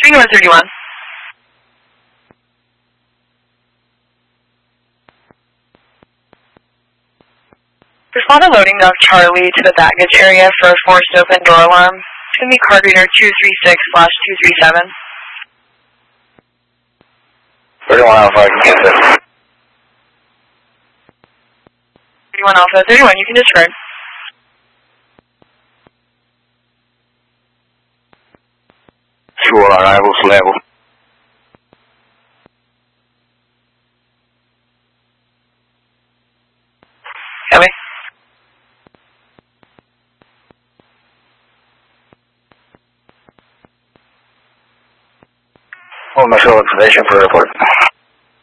3131. Respond to loading of Charlie to the baggage area for a forced open door alarm. It's going to be card reader 236/237. 31 Alpha, I can get this. 31 Alpha, 31, you can discard. Fuel arrivals level. Copy. Hold my fuel information for report.